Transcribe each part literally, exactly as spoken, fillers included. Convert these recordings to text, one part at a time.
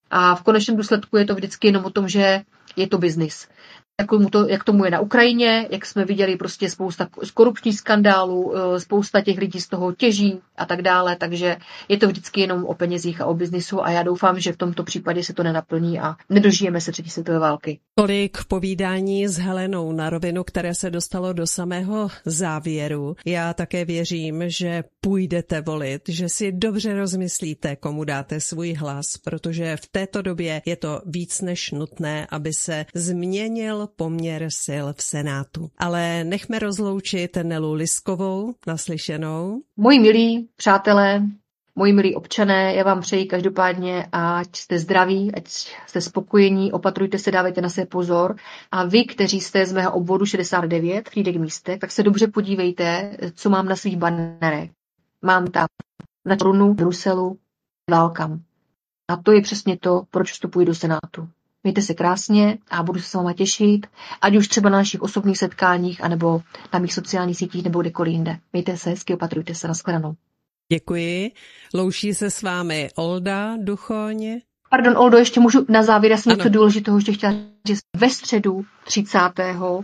A v konečném důsledku je to vždycky jenom o tom, že je to biznis. Jak tomu, to, jak tomu je na Ukrajině, jak jsme viděli prostě spousta korupčních skandálů, spousta těch lidí z toho těží a tak dále, takže je to vždycky jenom o penězích a o biznisu a já doufám, že v tomto případě se to nenaplní a nedožijeme se třetí světové války. Tolik povídání s Helenou na rovinu, které se dostalo do samého závěru. Já také věřím, že půjdete volit, že si dobře rozmyslíte, komu dáte svůj hlas, protože v této době je to víc než nutné, aby se změnil poměr sil v Senátu. Ale nechme rozloučit Nelu Liskovou, naslyšenou. Moji milí přátelé, moji milí občané, já vám přeji každopádně, ať jste zdraví, ať jste spokojení, opatrujte se, dávejte na sebe pozor. A vy, kteří jste z mého obvodu šedesát devět, Frýdek Místek, tak se dobře podívejte, co mám na svých banerech. Mám tam na Brunu, Bruselu, válkám. A to je přesně to, proč vstupuji do Senátu. Mějte se krásně a budu se s váma těšit, ať už třeba na našich osobních setkáních, anebo na mých sociálních sítích, nebo kdekoliv jinde. Mějte se hezky, opatrujte se, nashledanou. Děkuji. Loučí se s vámi Olda Duchoň. Pardon, Oldo, ještě můžu na závěr, já jsem něco důležitého ještě chtěla říct. Ve středu třicátého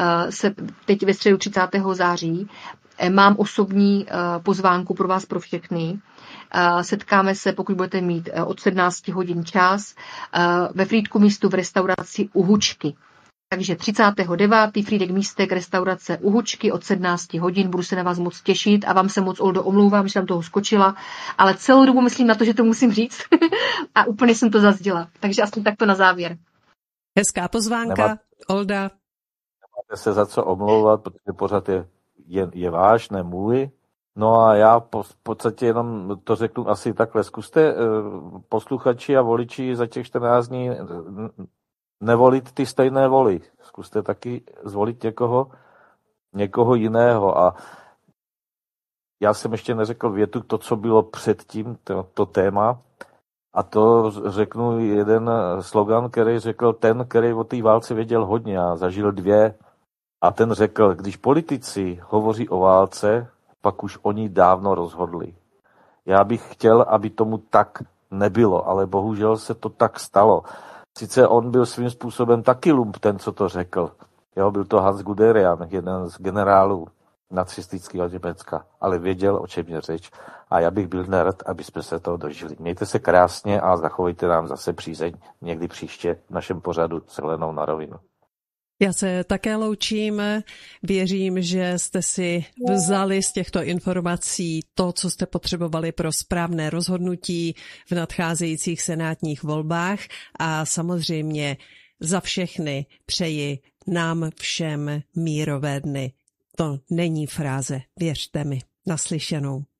se teď ve středu třicátého září mám osobní pozvánku pro vás, pro všechny. Setkáme se, pokud budete mít od sedmnáct hodin čas, ve Frýdku Místu v restauraci U Hučky. Takže třicátého devátého Frýdek Místek, restaurace U Hučky od sedmnáct hodin. Budu se na vás moc těšit a vám se moc, Oldo, omlouvám, že jsem toho skočila, ale celou dobu myslím na to, že to musím říct a úplně jsem to zazděla. Takže aspoň takto na závěr. Hezká pozvánka, Nemá... Olda. Nemáte se za co omlouvat, protože pořád je, je, je váš, ne můj. No a já po, v podstatě jenom to řeknu asi takhle. Zkuste posluchači a voliči za těch čtrnáct dní nevolit ty stejné voly. Zkuste taky zvolit někoho, někoho jiného. A já jsem ještě neřekl větu, to, co bylo předtím, to, to téma. A to řeknu jeden slogan, který řekl ten, který o té válce věděl hodně a zažil dvě. A ten řekl, když politici hovoří o válce, pak už oni dávno rozhodli. Já bych chtěl, aby tomu tak nebylo, ale bohužel se to tak stalo. Sice on byl svým způsobem taky lump, ten, co to řekl. Jo, byl to Hans Guderian, jeden z generálů nacistického Německa, ale věděl, o čem je řeč. A já bych byl nerad, aby jsme se toho dožili. Mějte se krásně a zachovejte nám zase přízeň někdy příště v našem pořadu s Helenou na rovinu. Já se také loučím. Věřím, že jste si vzali z těchto informací to, co jste potřebovali pro správné rozhodnutí v nadcházejících senátních volbách a samozřejmě za všechny přeji nám všem mírové dny. To není fráze, věřte mi. Naslyšenou.